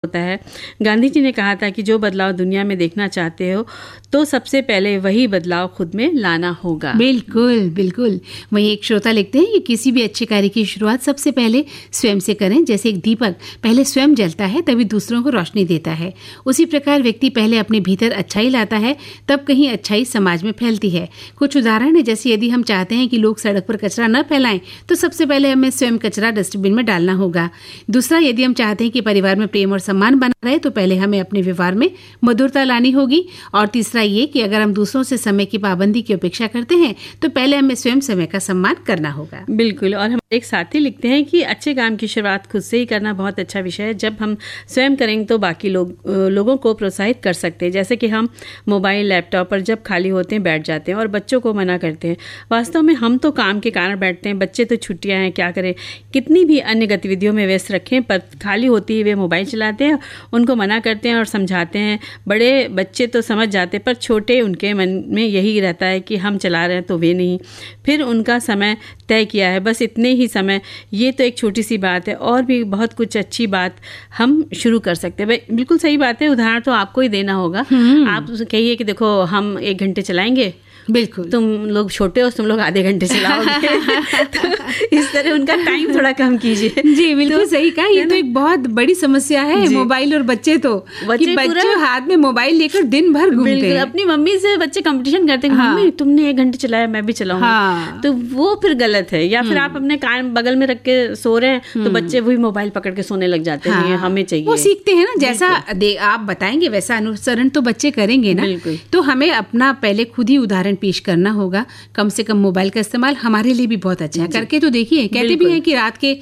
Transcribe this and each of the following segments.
होता है। गांधी जी ने कहा था कि जो बदलाव दुनिया में देखना चाहते हो तो सबसे पहले वही बदलाव खुद में लाना होगा। बिल्कुल बिल्कुल। वहीं एक श्रोता लिखते हैं कि किसी भी अच्छे कार्य की शुरुआत सबसे पहले स्वयं से करें। जैसे एक दीपक पहले स्वयं जलता है तभी दूसरों को रोशनी देता है, उसी प्रकार व्यक्ति पहले अपने भीतर अच्छाई लाता है तब कहीं अच्छाई समाज में फैलती है। कुछ उदाहरण है, जैसे यदि हम चाहते हैं कि लोग सड़क पर कचरा न फैलाएं तो सबसे पहले हमें स्वयं कचरा डस्टबिन में डालना होगा। दूसरा, यदि हम चाहते हैं कि परिवार में प्रेम और सम्मान बना रहे तो पहले हमें अपने व्यवहार में मधुरता लानी होगी। और तीसरा ये कि अगर हम दूसरों से समय की पाबंदी की अपेक्षा करते हैं तो पहले हमें स्वयं समय का सम्मान करना होगा। बिल्कुल। और हम एक साथी लिखते हैं कि अच्छे काम की शुरुआत खुद से ही करना बहुत अच्छा विषय है। जब हम स्वयं करेंगे तो बाकी लोगों को प्रोत्साहित कर सकते हैं। जैसे कि हम मोबाइल लैपटॉप पर जब खाली होते हैं बैठ जाते हैं और बच्चों को मना करते हैं। वास्तव में हम तो काम के कारण बैठते हैं, बच्चे तो छुट्टियां हैं, क्या करें, कितनी भी अन्य गतिविधियों में व्यस्त रखें पर खाली होती है वे मोबाइल चलाते हैं। उनको मना करते हैं और समझाते हैं। बड़े बच्चे तो समझ जाते पर छोटे उनके मन में यही रहता है कि हम चला रहे हैं तो वे नहीं। फिर उनका समय तय किया है, बस इतने ही समय। ये तो एक छोटी सी बात है, और भी बहुत कुछ अच्छी बात हम शुरू कर सकते हैं। बिल्कुल सही बात है। उदाहरण तो आपको ही देना होगा। आप कहिए कि देखो हम 1 घंटे चलाएंगे, बिल्कुल, तुम लोग छोटे हो, तुम लोग आधे घंटे चलाओगे। तो इस तरह उनका टाइम थोड़ा कम कीजिए। जी बिल्कुल सही कहा। ये तो एक बहुत बड़ी समस्या है, मोबाइल और बच्चे तो बच्चे हाथ में मोबाइल लेकर दिन भर घूमते हैं। अपनी मम्मी से बच्चे कंपटीशन करते हैं, मम्मी तुमने 1 घंटे चलाया मैं भी चलाऊंगा। तो वो फिर गलत है। या फिर आप अपने कान बगल में रख के सो रहे हैं तो बच्चे वही मोबाइल पकड़ के सोने लग जाते हैं। हमें चाहिए, वो सीखते हैं ना, जैसा आप बताएंगे वैसा अनुसरण तो बच्चे करेंगे ना। तो हमें अपना पहले खुद ही उदाहरण पेश करना होगा। कम से कम मोबाइल का इस्तेमाल हमारे लिए भी बहुत अच्छा है। करके तो देखिए, कहते भी हैं कि रात के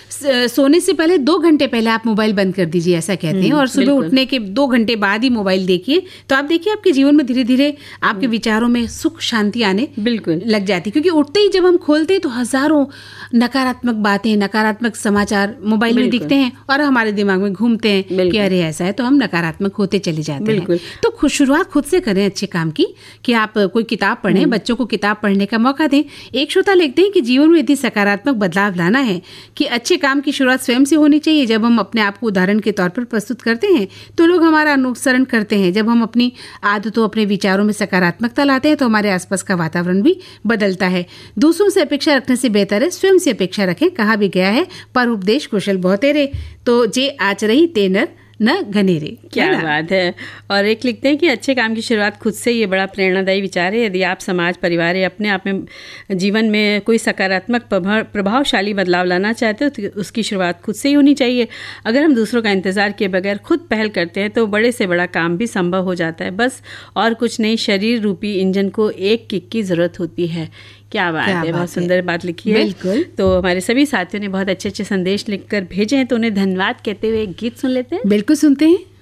सोने से पहले 2 घंटे पहले आप मोबाइल बंद कर दीजिए, ऐसा कहते हैं। और सुबह उठने के 2 घंटे बाद ही मोबाइल देखिए, तो आप देखिए आपके जीवन में धीरे धीरे आपके विचारों में सुख शांति आने बिल्कुल लग जाती। क्योंकि उठते ही जब हम खोलते हैं तो हजारों नकारात्मक बातें, नकारात्मक समाचार मोबाइल में दिखते हैं और हमारे दिमाग में घूमते हैं कि अरे ऐसा है, तो हम नकारात्मक होते चले जाते हैं। तो शुरुआत खुद से करें अच्छे काम की, कि आप कोई किताब पढ़ें, बच्चों को किताब पढ़ने का मौका दें। एक श्रोता लिखते हैं कि जीवन में यदि सकारात्मक बदलाव लाना है कि अच्छे काम की शुरुआत स्वयं से होनी चाहिए। जब हम अपने आप को उदाहरण के तौर पर प्रस्तुत करते हैं तो लोग हमारा अनुसरण करते हैं। जब हम अपनी आदतों, अपने विचारों में सकारात्मकता लाते हैं तो हमारे आसपास का वातावरण भी बदलता है। दूसरों से अपेक्षा रखने से बेहतर है स्वयं से अपेक्षा रखें। कहा भी गया है, पर उपदेश कुशल बहुतेरे, तो जे आचरहि ते नर न घनेरे। क्या बात है। और एक लिखते हैं कि अच्छे काम की शुरुआत खुद से, ये बड़ा प्रेरणादायी विचार है। यदि आप समाज, परिवार या अपने आप में जीवन में कोई सकारात्मक प्रभावशाली बदलाव लाना चाहते हो तो उसकी शुरुआत खुद से ही होनी चाहिए। अगर हम दूसरों का इंतजार किए बगैर खुद पहल करते हैं तो बड़े से बड़ा काम भी संभव हो जाता है। बस और कुछ नहीं, शरीर रूपी इंजन को एक किक की जरूरत होती है। क्या बात है, बहुत सुंदर बात लिखी है। बिल्कुल। तो हमारे सभी साथियों ने बहुत अच्छे अच्छे संदेश लिखकर भेजे हैं, तो उन्हें धन्यवाद कहते हुए एक गीत सुन लेते हैं। बिल्कुल सुनते हैं।